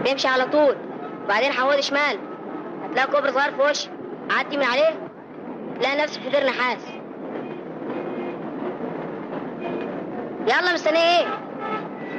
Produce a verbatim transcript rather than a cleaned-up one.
هتمشي على طول، وبعدين حود شمال هتلاقي كوبري صغير في وشك، عدي من عليه تلاقي نفسك في دير نحاس. يلا مستني ايه؟